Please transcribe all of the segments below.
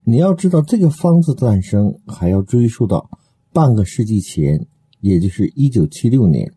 你要知道这个方子诞生还要追溯到半个世纪前，也就是1976年。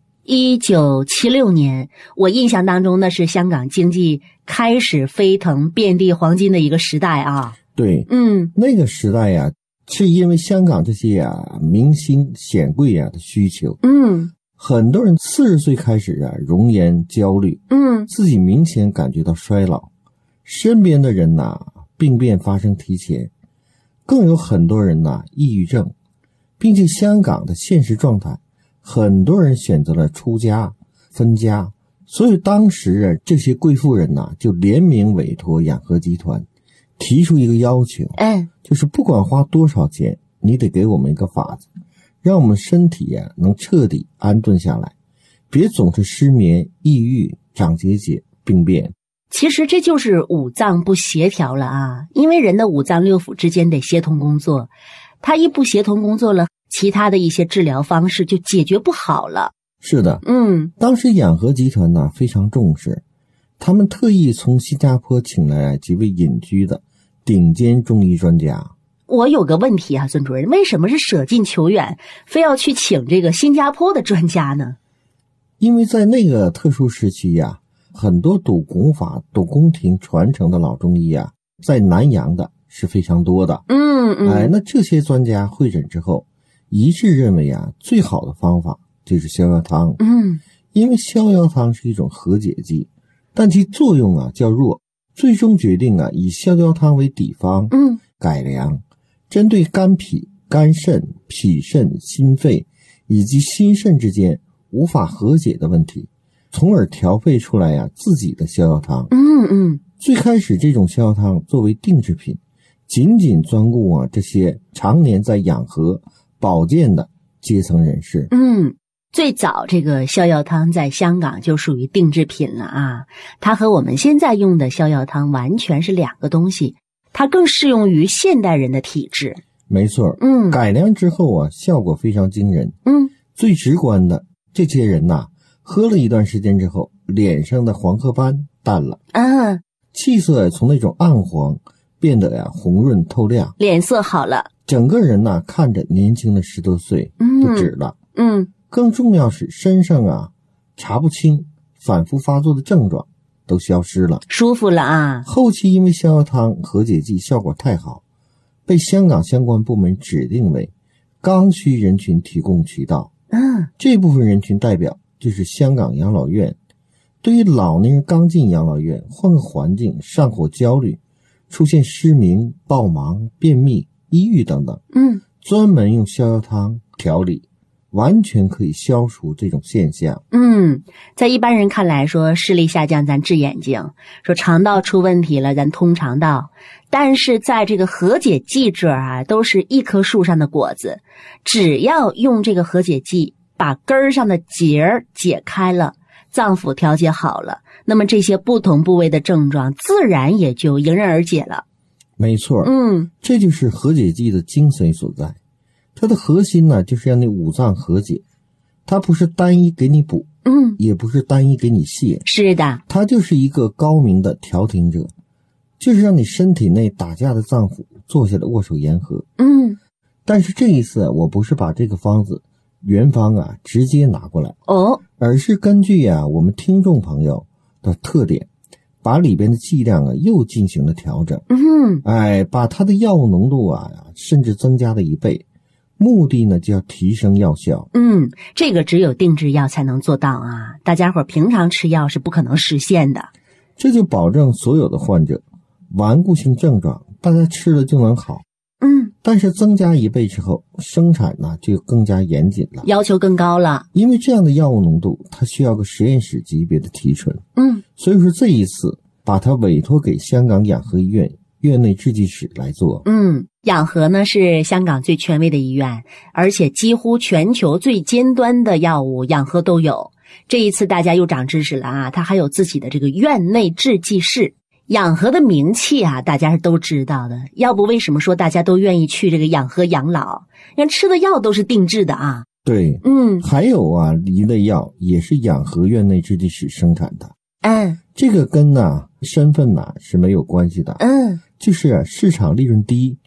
1976年，我印象当中那是香港经济开始飞腾遍地黄金的一个时代啊。 对，那个时代呀，是因为香港这些明星显贵的需求。很多人40岁开始容颜焦虑，自己明显感觉到衰老，身边的人病变发生提前，更有很多人抑郁症，并且香港的现实状态，很多人选择了出家分家，所以当时这些贵妇人就联名委托养和集团，提出一个要求，就是不管花多少钱，你得给我们一个法子，让我们身体能彻底安顿下来，别总是失眠、抑郁、长结节、病变。 其实这就是五脏不协调了啊，因为人的五脏六腑之间得协同工作，它一不协同工作了，其他的一些治疗方式就解决不好了。 是的，当时养和集团非常重视，他们特意从新加坡请来几位隐居的顶尖中医专家。 我有个问题孙主任，为什么是舍近求远，非要去请这个新加坡的专家呢？ 因为在那个特殊时期很多懂功法、懂宫廷传承的老中医在南洋的是非常多的。那这些专家会诊之后，一致认为最好的方法就是逍遥汤。因为逍遥汤是一种和解剂，但其作用较弱，最终决定以逍遥汤为底方，改良针对肝脾、肝肾、脾肾、心肺以及心肾之间无法和解的问题，从而调配出来自己的逍遥汤。最开始这种逍遥汤作为定制品，仅仅专顾这些常年在养和保健的阶层人士。 最早这个逍遥汤在香港就属于定制品了它和我们现在用的逍遥汤完全是两个东西，它更适用于现代人的体质。 没错，改良之后效果非常惊人。最直观的，这些人喝了一段时间之后，脸上的黄褐斑淡了，气色从那种暗黄变得红润透亮， 脸色好了， 整个人看着年轻了10多岁，不止了。更重要是身上查不清、反复发作的症状都消失了， 舒服了后期因为逍遥汤和解剂效果太好，被香港相关部门指定为刚需人群提供渠道。这部分人群代表就是香港养老院。对于老年人刚进养老院，换个环境，上火焦虑，出现失明、暴忙、便秘、抑郁等等，专门用逍遥汤调理，完全可以消除这种现象。 在一般人看来说视力下降咱治眼睛，说肠道出问题了咱通肠道，但是在这个和解剂这儿都是一棵树上的果子，只要用这个和解剂把根儿上的结解开了，脏腑调节好了，那么这些不同部位的症状自然也就迎刃而解了。 没错，这就是和解剂的精髓所在。它的核心就是让你五脏和解，它不是单一给你补，也不是单一给你泻， 是的， 它就是一个高明的调停者，就是让你身体内打架的脏腑坐下来握手言和。但是这一次我不是把这个方子原方直接拿过来，而是根据我们听众朋友的特点，把里边的剂量又进行了调整。把它的药物浓度甚至增加了1倍，目的呢就要提升药效。 这个只有定制药才能做到大家伙平常吃药是不可能实现的。 这就保证所有的患者顽固性症状大家吃了就能好。但是增加1倍之后，生产就更加严谨了， 要求更高了。 因为这样的药物浓度它需要个实验室级别的提纯。所以说这一次把它委托给香港养和医院院内制剂室来做。 养和呢是香港最权威的医院，而且几乎全球最尖端的药物养和都有。这一次大家又长知识了它还有自己的这个院内制剂室。养和的名气大家是都知道的，要不为什么说大家都愿意去这个养和养老？人吃的药都是定制的对，还有一类药也是养和院内制剂室生产的。这个跟身份是没有关系的。就是市场利润低，